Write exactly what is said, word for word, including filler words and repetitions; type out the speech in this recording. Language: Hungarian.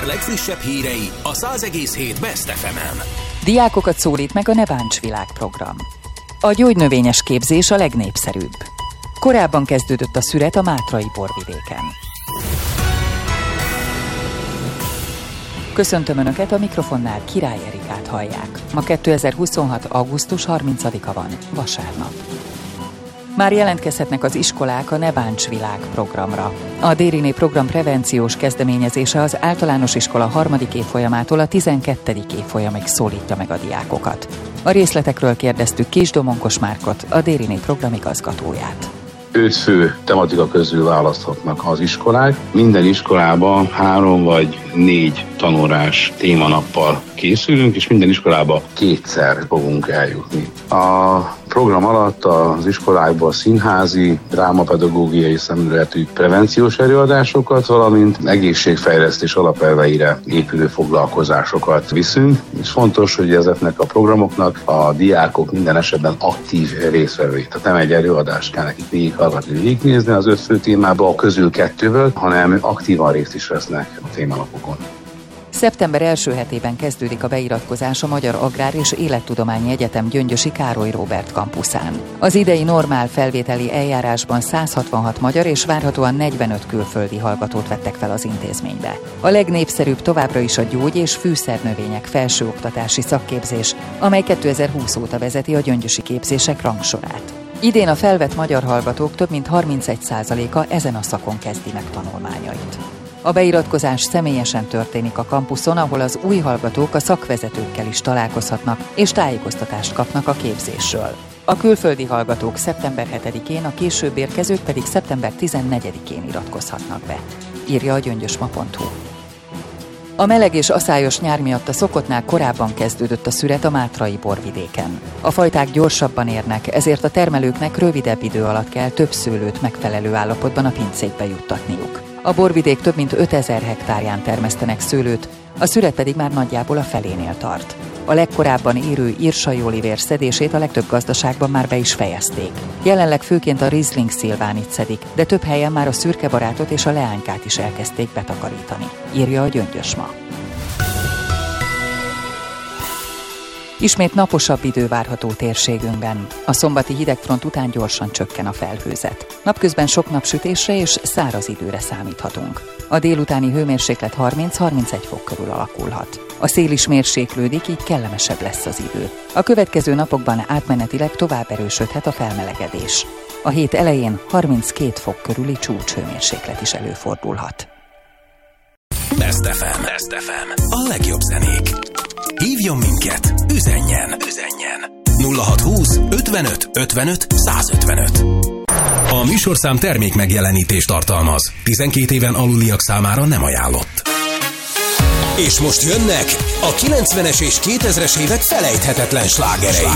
legfrissebb hírei a száz egész hét Best ef emen. Diákokat szólít meg a Ne Bánts világ program. A gyógynövényes képzés a legnépszerűbb. Korábban kezdődött a szüret a mátrai borvidéken. Köszöntöm Önöket, a mikrofonnál Király Erikát hallják. Ma kétezer-huszonhat. augusztus harmincadika van, vasárnap. Már jelentkezhetnek az iskolák a Ne Bánts világ programra. A Dériné program prevenciós kezdeményezése az általános iskola harmadik évfolyamától a tizenkettedik évfolyamig szólítja meg a diákokat. A részletekről kérdeztük Kis Domonkos Márkot, a Dériné program igazgatóját. Öt fő tematika közül választhatnak az iskolák. Minden iskolában három vagy négy tanórás témanappal készülünk, és minden iskolába kétszer fogunk eljutni. A program alatt az iskolákban színházi, drámapedagógiai szemléletű prevenciós előadásokat, valamint egészségfejlesztés alapelveire épülő foglalkozásokat viszünk. És fontos, hogy ezeknek a programoknak a diákok minden esetben aktív résztvevői. Tehát nem egy előadást kell nekik végighallgatni, végignézni az öt fő témába, a közül kettőből, hanem aktívan részt is vesznek a témanapokon. Szeptember első hetében kezdődik a beiratkozás a Magyar Agrár és Élettudományi Egyetem Gyöngyösi Károly Róbert kampuszán. Az idei normál felvételi eljárásban száz hatvanhat magyar és várhatóan negyvenöt külföldi hallgatót vettek fel az intézménybe. A legnépszerűbb továbbra is a gyógy- és fűszernövények felsőoktatási szakképzés, amely kétezer-húsz óta vezeti a gyöngyösi képzések rangsorát. Idén a felvett magyar hallgatók több mint harmincegy százaléka ezen a szakon kezdi meg tanulmányait. A beiratkozás személyesen történik a kampuszon, ahol az új hallgatók a szakvezetőkkel is találkozhatnak és tájékoztatást kapnak a képzésről. A külföldi hallgatók szeptember hetedikén, a később érkezők pedig szeptember tizennegyedikén iratkozhatnak be, írja a gyöngyösma pont hu. A meleg és aszályos nyár miatt a szokottnál korábban kezdődött a szüret a mátrai borvidéken. A fajták gyorsabban érnek, ezért a termelőknek rövidebb idő alatt kell több szőlőt megfelelő állapotban a pincékbe juttatniuk. A borvidék több mint ötezer hektárján termesztenek szőlőt, a szüret pedig már nagyjából a felénél tart. A legkorábban érő írsai olivér szedését a legtöbb gazdaságban már be is fejezték. Jelenleg főként a Riesling szilvánit szedik, de több helyen már a szürkebarátot és a leánykát is elkezdték betakarítani, írja a Gyöngyösma. Ismét naposabb idő várható térségünkben. A szombati hidegfront után gyorsan csökken a felhőzet. Napközben sok napsütésre és száraz időre számíthatunk. A délutáni hőmérséklet harminc-harmincegy fok körül alakulhat. A szél is mérséklődik, így kellemesebb lesz az idő. A következő napokban átmenetileg tovább erősödhet a felmelegedés. A hét elején harminckét fok körüli csúcshőmérséklet is előfordulhat. Best ef em. Best ef em. A legjobb zenék. Hívjon minket, üzenjen, üzenjen. nulla hatszázhúsz ötvenöt ötvenöt százötvenöt. A műsorszám termék megjelenítést tartalmaz. tizenkét éven aluliak számára nem ajánlott. És most jönnek a kilencvenes és kétezres évek felejthetetlen slágerei.